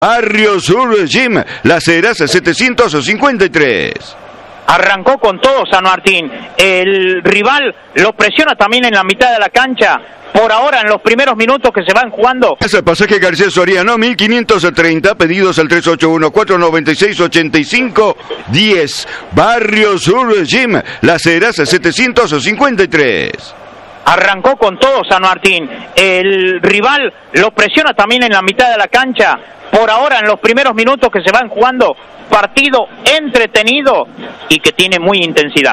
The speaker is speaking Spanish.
Barrio Sur Gym, Las Heras 753. Arrancó con todo San Martín. El rival lo presiona también en la mitad de la cancha. Por ahora, en los primeros minutos que se van jugando. Es el pasaje García Soriano, 1530, pedidos al 381-496-85-10. Barrio Sur Gym, Las Heras 753. Arrancó con todo San Martín. El rival lo presiona también en la mitad de la cancha. Por ahora, en los primeros minutos que se van jugando, partido entretenido y que tiene muy intensidad.